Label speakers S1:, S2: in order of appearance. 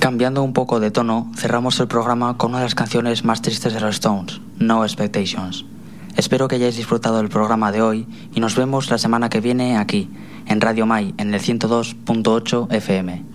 S1: Cambiando un poco de tono, cerramos el programa con una de las canciones más tristes de los Stones, No Expectations. Espero que hayáis disfrutado del programa de hoy y nos vemos la semana que viene aquí, en Radio Mai, en el 102.8 FM.